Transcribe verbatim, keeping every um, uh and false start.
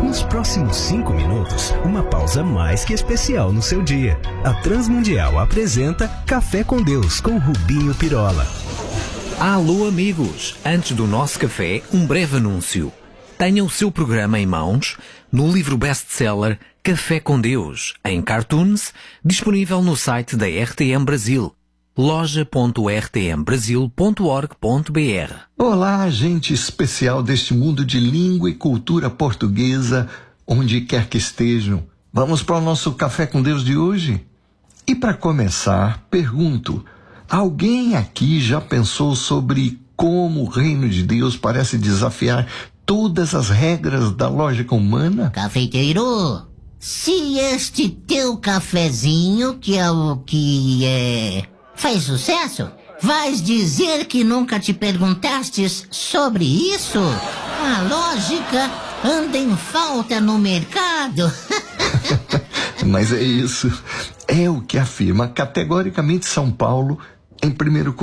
Nos próximos cinco minutos, uma pausa mais que especial no seu dia. A Transmundial apresenta Café com Deus com Rubinho Pirola. Alô amigos, antes do nosso café, um breve anúncio. Tenha o seu programa em mãos no livro best-seller Café com Deus, em cartoons, disponível no site da R T M Brasil, loja ponto r t m brasil ponto org ponto b r. Olá, gente especial deste mundo de língua e cultura portuguesa, onde quer que estejam. Vamos para o nosso Café com Deus de hoje? E para começar, pergunto, alguém aqui já pensou sobre como o reino de Deus parece desafiar todas as regras da lógica humana? Cafeiteiro, se este teu cafezinho, que é o que é, faz sucesso, vais dizer que nunca te perguntastes sobre isso? A lógica anda em falta no mercado. Mas é isso. É o que afirma categoricamente São Paulo em primeiro